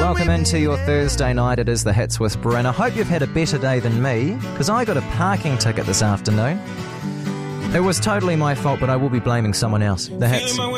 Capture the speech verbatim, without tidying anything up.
Welcome into your Thursday night. It is the Hits Whisperer, and I hope you've had a better day than me, because I got a parking ticket this afternoon. It was totally my fault, but I will be blaming someone else. The Hits.